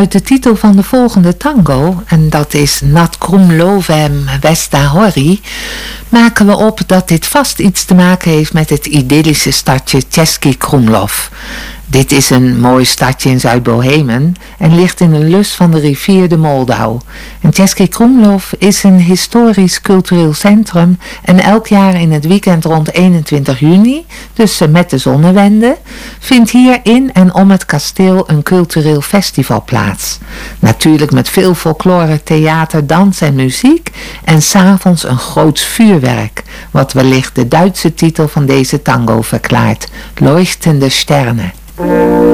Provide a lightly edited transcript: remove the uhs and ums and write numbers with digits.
Uit de titel van de volgende tango, en dat is Nad Krumlovem Vesta Hory, maken we op dat dit vast iets te maken heeft met het idyllische stadje Český Krumlov. Dit is een mooi stadje in Zuid-Bohemen en ligt in een lus van de rivier de Moldau. En Český Krumlov is een historisch cultureel centrum en elk jaar in het weekend rond 21 juni, dus met de zonnewende, vindt hier in en om het kasteel een cultureel festival plaats. Natuurlijk met veel folklore, theater, dans en muziek en 's avonds een groots vuurwerk, wat wellicht de Duitse titel van deze tango verklaart, Leuchtende Sterne.